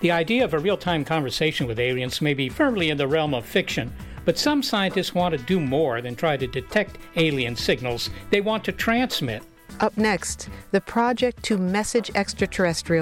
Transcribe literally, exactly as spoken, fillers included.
The idea of a real-time conversation with aliens may be firmly in the realm of fiction, but some scientists want to do more than try to detect alien signals. They want to transmit. Up next, the project to message extraterrestrials